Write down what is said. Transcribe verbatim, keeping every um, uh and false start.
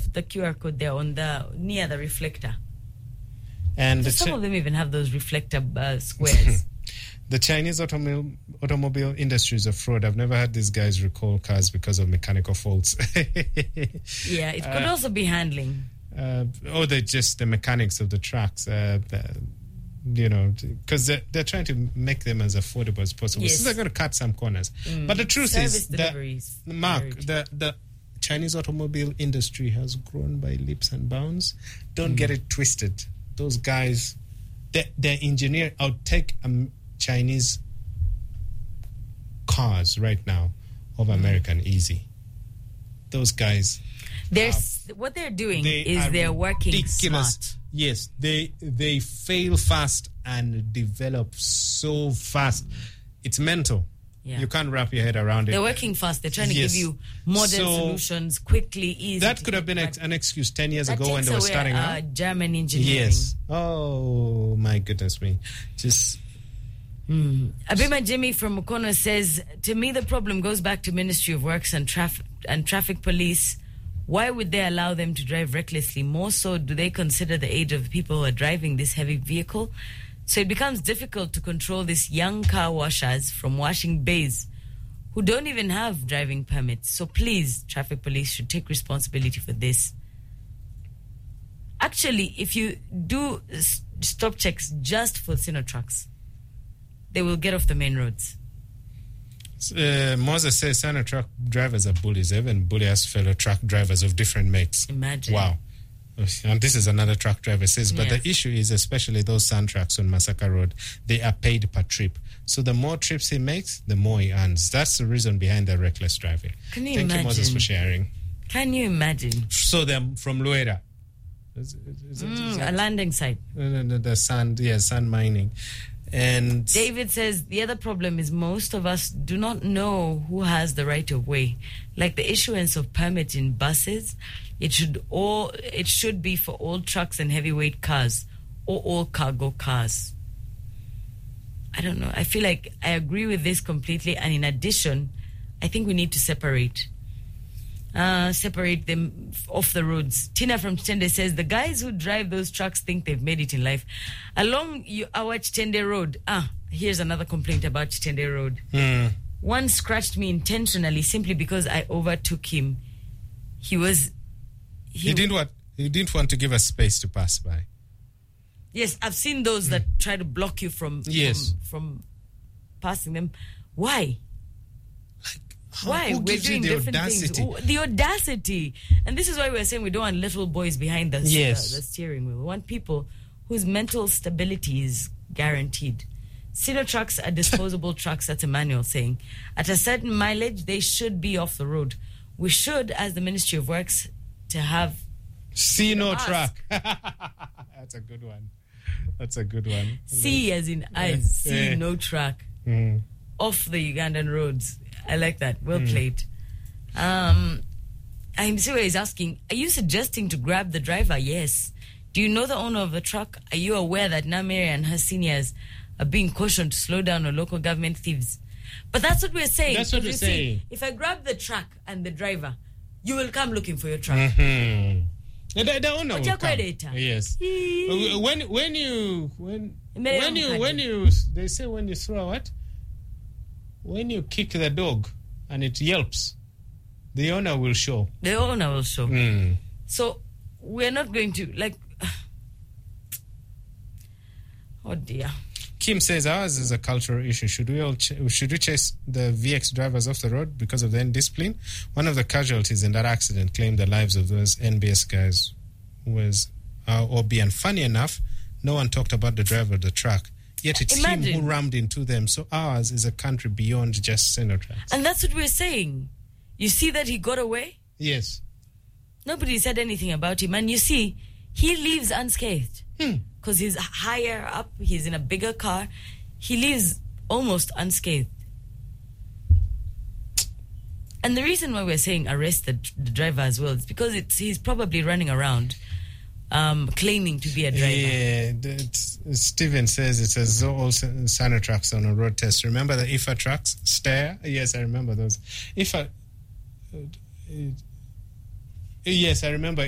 the Q R code there on the near the reflector. And So the some Chi- of them even have those reflector uh, squares. the Chinese automobile automobile industry is a fraud. I've never had these guys recall cars because of mechanical faults. Yeah, it could Uh, also be handling. uh, or they're just the mechanics of the trucks. Uh, the, you know, because they're, they're trying to make them as affordable as possible. Yes. So they're going to cut some corners. But the truth Service is deliveries. that, Mark, varied. the, the Chinese automobile industry has grown by leaps and bounds. Don't get it twisted. Those guys, they're, they're engineer. I'll take um, Chinese cars right now over American easy. Those guys, They're, s- what they're doing they is are they're working ridiculous. smart. Yes, they they fail fast and develop so fast. It's mental. Yeah. You can't wrap your head around it. They're working fast. They're trying to Yes. give you modern So, solutions quickly, easy. That to could have been get ex- an excuse ten years That ago when takes they were away, starting uh, out. German engineering. Yes. Oh my goodness me. Just Mm. Abima Jimmy from Mukono says, to me the problem goes back to Ministry of Works and traffic and traffic police. Why would they allow them to drive recklessly? More so, do they consider the age of the people who are driving this heavy vehicle? So it becomes difficult to control these young car washers from washing bays who don't even have driving permits. So please, traffic police should take responsibility for this. Actually, if you do s- stop checks just for Sinotraks, they will get off the main roads. uh, Moses says Sino truck drivers are bullies. They even bully us fellow truck drivers of different makes. Imagine. Wow. And this is another truck driver says, but Yeah. the issue is especially those Sun trucks on Masaka Road, they are paid per trip. So the more trips he makes, the more he earns. That's the reason behind the reckless driving. Can you Thank you, Moses, imagine? for sharing. Can you imagine? So they're from Luera. Is, is, is, Mm, is a that, landing site. uh, the, the sand, yeah, sand mining. And David says the other problem is most of us do not know who has the right of way. Like the issuance of permit in buses, it should all it should be for all trucks and heavyweight cars or all cargo cars. I don't know. I feel like I agree with this completely. And in addition, I think we need to separate. Uh, separate them f- off the roads. Tina from Chitende says the guys who drive those trucks think they've made it in life. Along you, our Chitende Road. Ah, here's another complaint about Chitende Road. Hmm. One scratched me intentionally simply because I overtook him. He was. he didn't want he didn't want to give us space to pass by. Yes, I've seen those that try to block you from Yes. from, from passing them. Why? How- Why? who We're gives you doing the different audacity? things. Oh, the audacity. And this is why we're saying we don't want little boys behind the, Yes. the, the steering wheel. We want people whose mental stability is guaranteed. Sino trucks are disposable trucks, that's Emmanuel saying. At a certain mileage, they should be off the road. We should, as the Ministry of Works, to have... See no Ask. truck. That's a good one. That's a good one. See as in eyes, see Eh. no track. Mm. Off the Ugandan roads. I like that. Well played. Um, I'm Siwe is asking, are you suggesting to grab the driver? Yes. Do you know the owner of the truck? Are you aware that Namere and her seniors are being cautioned to slow down on local government thieves? But that's what we're saying. That's what You we're see, saying. if I grab the truck and the driver, you will come looking for your truck. Hmm. The, the owner will Ocha come. kwedeta. Yes. Hee. When when you when Mbele when you mkadi. when you they say when you throw what? When you kick the dog and it yelps, the owner will show. The owner will show. Mm. So we're not going to, like... Oh, dear. Kim says ours is a cultural issue. Should we all ch- should we chase the V X drivers off the road because of their indiscipline? One of the casualties in that accident claimed the lives of those N B S guys. Who was uh, or be and funny enough, no one talked about the driver of the truck. Yet it's Imagine. him who rammed into them. So ours is a country beyond just Sinotracks. And that's what we're saying. You see that he got away? Yes. Nobody said anything about him. And you see, he leaves unscathed. Hmm. Because he's higher up, he's in a bigger car. He leaves almost unscathed. And the reason why we're saying arrest the, the driver as well is because it's, he's probably running around um, claiming to be a driver. Yeah, that's- Steven says it says all Sinotracks on a road test. Remember the I F A trucks? Stare? Yes, I remember those. I F A. Uh, uh, yes, I remember